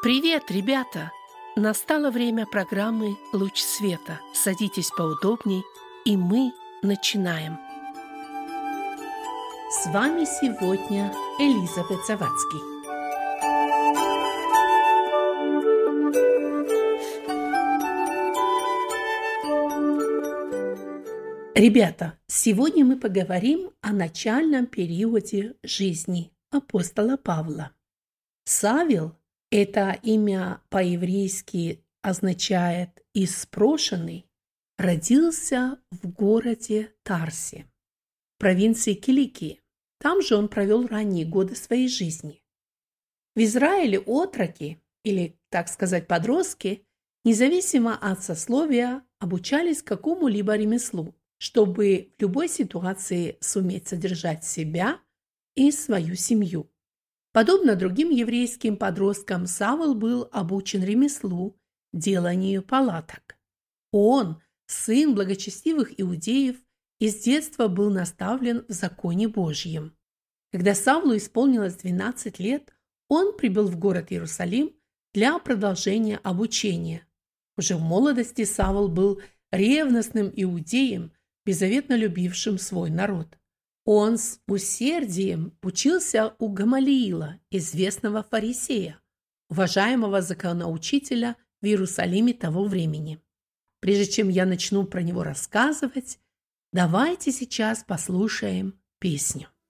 Привет, ребята! Настало время программы «Луч света». Садитесь поудобней, и мы начинаем. С вами сегодня Элизабет Завадский. Ребята, сегодня мы поговорим о начальном периоде жизни апостола Павла. Савел – это имя по-еврейски означает «испрошенный», родился в городе Тарсе, провинции Киликии. Там же он провел ранние годы своей жизни. В Израиле отроки, или, так сказать, подростки, независимо от сословия, обучались какому-либо ремеслу, чтобы в любой ситуации суметь содержать себя и свою семью. Подобно другим еврейским подросткам, Савл был обучен ремеслу, деланию палаток. Он, сын благочестивых иудеев, и с детства был наставлен в законе Божьем. Когда Савлу исполнилось 12 лет, он прибыл в город Иерусалим для продолжения обучения. Уже в молодости Савл был ревностным иудеем, беззаветно любившим свой народ. Он с усердием учился у Гамалиила, известного фарисея, уважаемого законоучителя в Иерусалиме того времени. Прежде чем я начну про него рассказывать, давайте сейчас послушаем песню.